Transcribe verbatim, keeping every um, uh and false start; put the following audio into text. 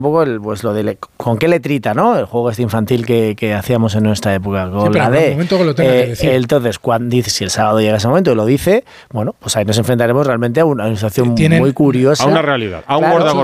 un poco el, pues lo de con qué letrita, ¿no? El juego este infantil que, que hacíamos en nuestra época. Con Sí, pero la en D. el momento que lo tenga eh, que decir. Entonces, cuando dice, si el sábado llega ese momento y lo dice, bueno, pues ahí nos enfrentaremos realmente a una situación Tienen, muy curiosa. A una realidad, a un claro, gorda